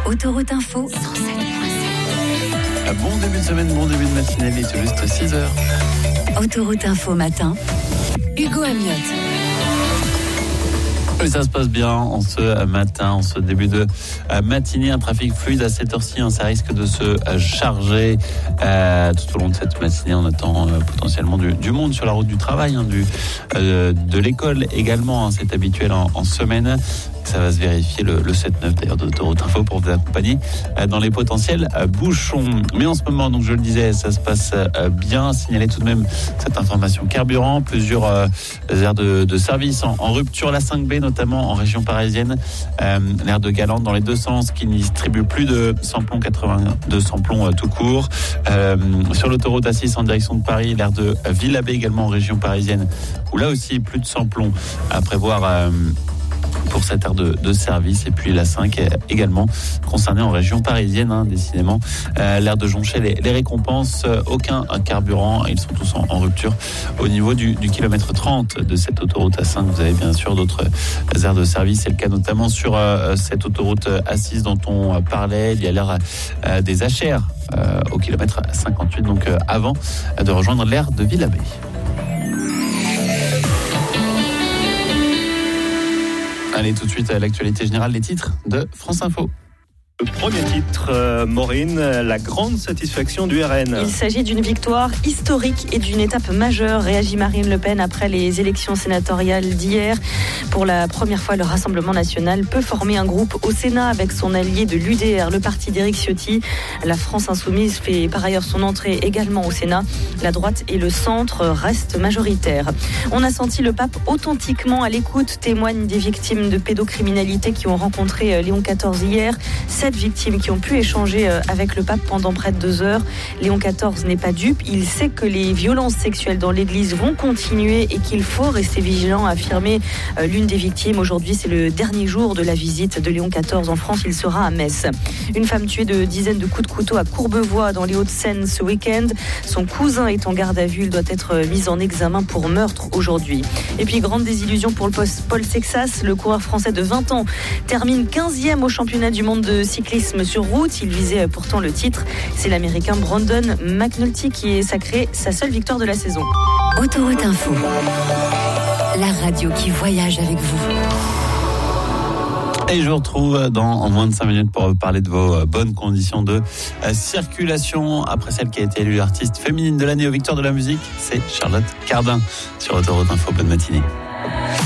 Autoroute Info 107.7. Bon début de semaine, bon début de matinée, il est tout juste 6h. Autoroute Info matin, Hugo Amiot. Et ça se passe bien en ce matin, en ce début de matinée. Un trafic fluide à cette heure-ci, ça risque de se charger tout au long de cette matinée. On attend potentiellement du monde sur la route du travail, de l'école également. C'est habituel en semaine. Ça va se vérifier le 7-9 d'ailleurs d'Autoroute Info pour vous accompagner dans les potentiels bouchons. Mais en ce moment, donc je le disais, ça se passe bien. Signaler tout de même cette information carburant. Plusieurs aires de service en rupture. La 5B notamment en région parisienne. L'aire de Galante dans les deux sens qui ne distribue plus de samplon 82 samplon tout court. Sur l'autoroute A6 en direction de Paris, l'aire de Villabé également en région parisienne où là aussi plus de samplon à prévoir pour cette aire de service. Et puis la 5 est également concernée en région parisienne, décidément. L'aire de Jonchel, les récompenses, aucun carburant. Ils sont tous en rupture au niveau du kilomètre 30 de cette autoroute A5. Vous avez bien sûr d'autres aires de service. C'est le cas notamment sur cette autoroute A6 dont on parlait. Il y a l'aire des HR au kilomètre 58, donc avant de rejoindre l'aire de Villabé. Allez, tout de suite à l'actualité générale, les titres de France Info. Le premier titre, Maureen, la grande satisfaction du RN. Il s'agit d'une victoire historique et d'une étape majeure, réagit Marine Le Pen après les élections sénatoriales d'hier. Pour la première fois, le Rassemblement national peut former un groupe au Sénat avec son allié de l'UDR, le parti d'Éric Ciotti. La France insoumise fait par ailleurs son entrée également au Sénat. La droite et le centre restent majoritaires. On a senti le pape authentiquement à l'écoute, témoignent des victimes de pédocriminalité qui ont rencontré Léon XIV hier. 7 victimes qui ont pu échanger avec le pape pendant près de 2 heures. Léon XIV n'est pas dupe. Il sait que les violences sexuelles dans l'église vont continuer et qu'il faut rester vigilant, a affirmé l'une des victimes. Aujourd'hui, c'est le dernier jour de la visite de Léon XIV en France. Il sera à Metz. Une femme tuée de dizaines de coups de couteau à Courbevoie dans les Hauts-de-Seine ce week-end. Son cousin est en garde à vue. Il doit être mis en examen pour meurtre aujourd'hui. Et puis, grande désillusion pour le Paul Sexas. Le coureur français de 20 ans termine 15e au championnat du monde de cyclisme sur route. Il visait pourtant le titre. C'est l'Américain Brandon McNulty qui est sacré sa seule victoire de la saison. Autoroute Info, la radio qui voyage avec vous. Et je vous retrouve dans moins de 5 minutes pour parler de vos bonnes conditions de circulation. Après celle qui a été élue artiste féminine de l'année aux Victoires de la musique, c'est Charlotte Cardin sur Autoroute Info. Bonne matinée.